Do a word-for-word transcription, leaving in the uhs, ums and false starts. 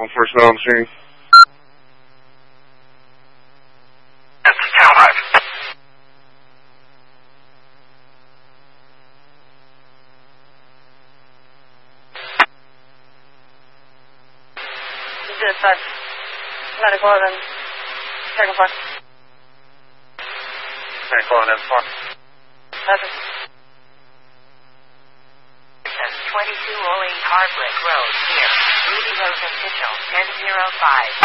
One personnel on the scene. That's Town Drive. Dispatch. Medical eleven. Second floor. Medical eleven floor. Perfect. twenty-two Ole Hardwick Road, here. Ruby Rose official, ten zero five.